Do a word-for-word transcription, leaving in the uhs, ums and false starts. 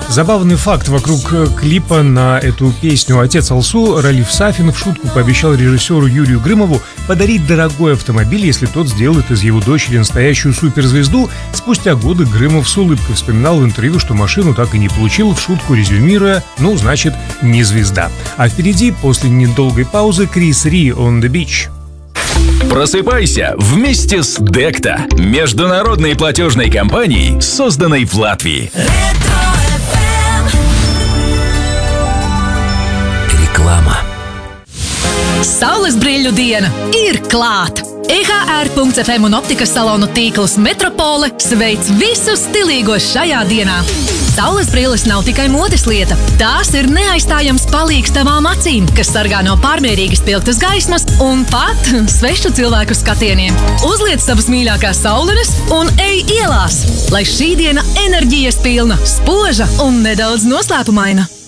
Забавный факт вокруг клипа на эту песню. Отец Алсу, Ралиф Сафин, в шутку пообещал режиссеру Юрию Грымову подарить дорогой автомобиль, если тот сделает из его дочери настоящую суперзвезду. Спустя годы Грымов с улыбкой вспоминал в интервью, что машину так и не получил, в шутку резюмируя: ну, значит, не звезда. А впереди, после недолгой паузы, Крис Ри «On the Beach». Просыпайся вместе с Декта, международной платежной компанией, созданной в Латвии. Реклама. Saules brīļu diena ir klāt! E H R punkts F M un optikas salonu tīkls Metropole sveic visus stilīgos šajā dienā. Saules brilles nav tikai modes lieta. Tās ir neaizstājams palīgs tavām acīm, kas sargā no pārmērīgi spilgtas gaismas un pat svešu cilvēku skatieniem. Uzliec savas mīļākās saulenes un ej ielās, lai šī diena enerģijas pilna, spoža un nedaudz noslēpumaina.